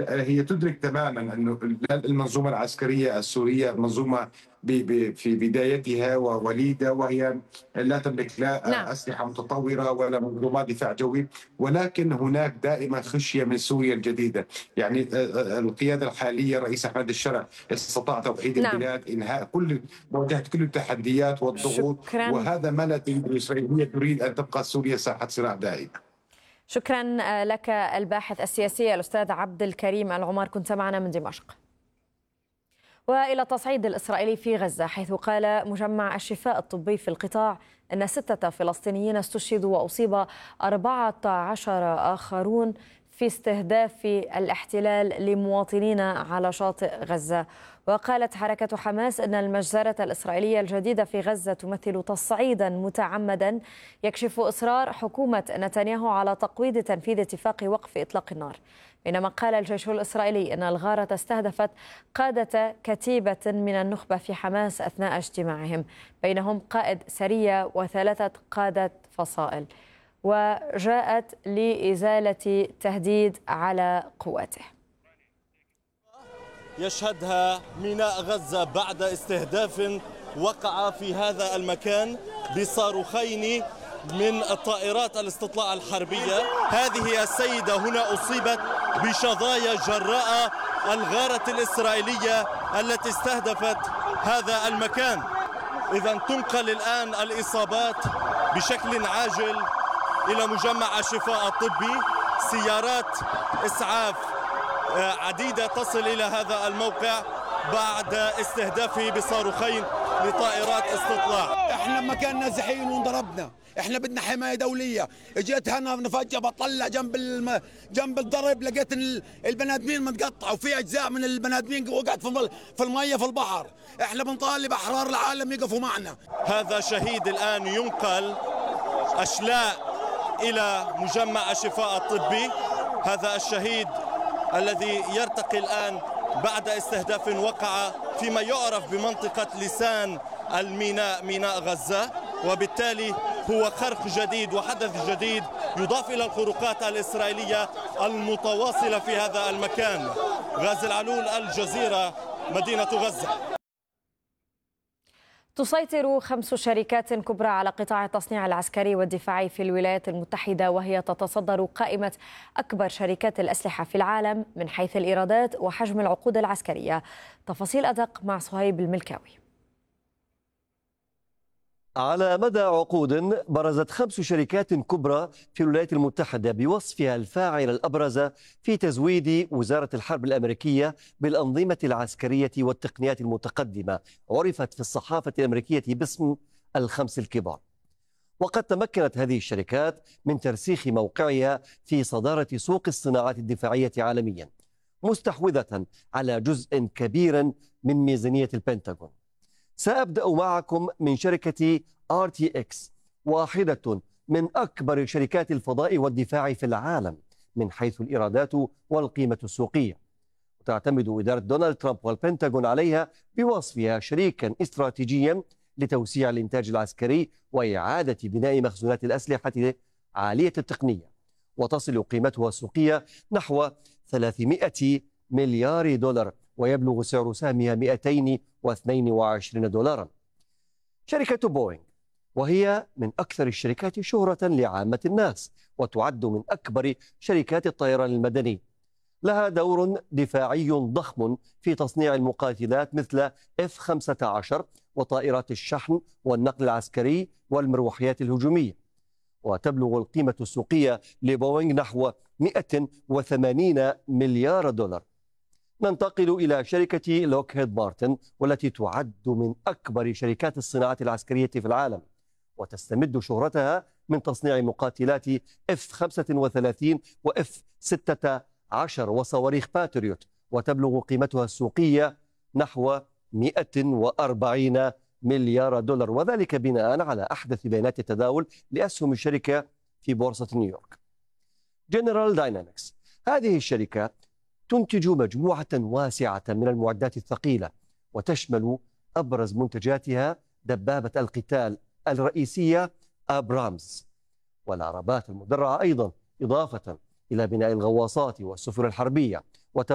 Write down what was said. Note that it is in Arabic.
هي تدرك تماما أن المنظومة العسكرية السورية منظومة في بدايتها ووليدة، وهي لا تملك لا نعم. أسلحة متطورة ولا منظومات دفاع جوي، ولكن هناك دائما خشية من سوريا الجديدة. يعني القيادة الحالية الرئيس أحمد الشرع استطاع توحيد نعم. البلاد، إنهاء مواجهة كل التحديات والضغوط، شكرا. وهذا ما لا تريد الإسرائيلية، تريد أن تبقى سوريا ساحة صراع دائمة. شكرا لك الباحث السياسي الأستاذ عبد الكريم العمار، كنت معنا من دمشق. وإلى التصعيد الإسرائيلي في غزة، حيث قال مجمع الشفاء الطبي في القطاع أن 6 فلسطينيين استشهدوا وأصيب 14 آخرون في استهداف الاحتلال لمواطنين على شاطئ غزة. وقالت حركة حماس أن المجزرة الإسرائيلية الجديدة في غزة تمثل تصعيدا متعمدا يكشف إصرار حكومة نتنياهو على تقويض تنفيذ اتفاق وقف إطلاق النار. بينما قال الجيش الإسرائيلي أن الغارة استهدفت قادة كتيبة من النخبة في حماس أثناء اجتماعهم، بينهم قائد سرية و3 قادة فصائل، وجاءت لإزالة تهديد على قواته. يشهدها ميناء غزة بعد استهداف وقع في هذا المكان بصاروخين من الطائرات الاستطلاع الحربية. هذه السيدة هنا أصيبت بشظايا جراء الغارة الإسرائيلية التي استهدفت هذا المكان. إذن تنقل الآن الإصابات بشكل عاجل إلى مجمع الشفاء الطبي. سيارات إسعاف عديدة تصل إلى هذا الموقع بعد استهدافه بصاروخين لطائرات استطلاع. احنا مكان نازحين وانضربنا، احنا بدنا حمايه دوليه. اجيت هنا فجاه بطلع جنب الضرب، لقيت البني ادمين متقطعوا، وفي اجزاء من البني ادمين وقعت في الميه في البحر. احنا بنطالب احرار العالم يقفوا معنا. هذا شهيد الان ينقل اشلاء الى مجمع الشفاء الطبي. هذا الشهيد الذي يرتقي الان بعد استهداف وقع فيما يعرف بمنطقة لسان الميناء، ميناء غزة، وبالتالي هو خرق جديد وحدث جديد يضاف إلى الخروقات الإسرائيلية المتواصلة في هذا المكان. غازي العلول، الجزيرة، مدينة غزة. تسيطر 5 شركات كبرى على قطاع التصنيع العسكري والدفاعي في الولايات المتحدة، وهي تتصدر قائمة أكبر شركات الأسلحة في العالم من حيث الإيرادات وحجم العقود العسكرية. تفاصيل أدق مع صهيب الملكاوي. على مدى عقود برزت 5 شركات كبرى في الولايات المتحدة بوصفها الفاعل الأبرز في تزويد وزارة الحرب الأمريكية بالأنظمة العسكرية والتقنيات المتقدمة، عرفت في الصحافة الأمريكية باسم ال5 الكبار. وقد تمكنت هذه الشركات من ترسيخ موقعها في صدارة سوق الصناعات الدفاعية عالميا، مستحوذة على جزء كبير من ميزانية البنتاغون. سأبدأ معكم من شركة RTX، واحدة من أكبر شركات الفضاء والدفاع في العالم من حيث الإيرادات والقيمة السوقية، وتعتمد إدارة دونالد ترامب والبنتاغون عليها بوصفها شريكا استراتيجيا لتوسيع الإنتاج العسكري وإعادة بناء مخزونات الأسلحة عالية التقنية، وتصل قيمتها السوقية نحو 300 مليار دولار، ويبلغ سعر سهمها 222 دولارا. شركة بوينغ، وهي من أكثر الشركات شهرة لعامة الناس، وتعد من أكبر شركات الطيران المدني، لها دور دفاعي ضخم في تصنيع المقاتلات مثل F-15 وطائرات الشحن والنقل العسكري والمروحيات الهجومية، وتبلغ القيمة السوقية لبوينغ نحو 180 مليار دولار. ننتقل إلى شركة لوكهيد مارتن، والتي تعد من أكبر شركات الصناعة العسكرية في العالم، وتستمد شهرتها من تصنيع مقاتلات F-35 و F-16 وصواريخ باتريوت، وتبلغ قيمتها السوقية نحو 140 مليار دولار، وذلك بناء على أحدث بيانات التداول لأسهم الشركة في بورصة نيويورك. جنرال داينامكس، هذه الشركة تنتج مجموعة واسعة من المعدات الثقيلة، وتشمل أبرز منتجاتها دبابة القتال الرئيسية أبرامز والعربات المدرعة أيضا، إضافة إلى بناء الغواصات والسفن الحربية.